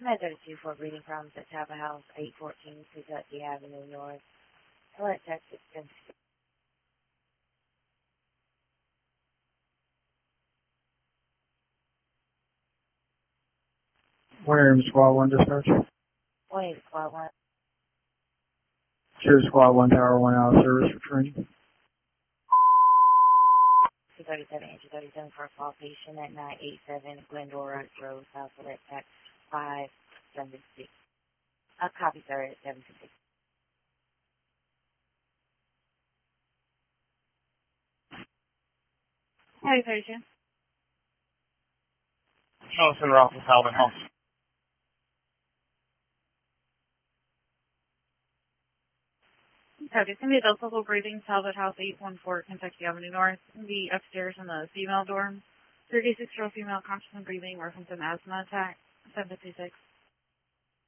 932 for breeding problems at Chapel House, 814 Kentucky Avenue North. Select Texas. Where Squad 1 dispatch? 1 Squad 1. Cheers, Squad 1 Tower 1 out of service for training. 237 and 237 for a call patient at 987 Glendora Road, South Select Tax 576. Copy, sir, at 726. Hi, 32. Nelson Ralph with Calvin House. Okay, it's going to be adult level breathing, Talbot House, 814 Kentucky Avenue North. It's going to be upstairs in the female dorm. 36-year-old female conscious and breathing, reference an asthma attack, 756.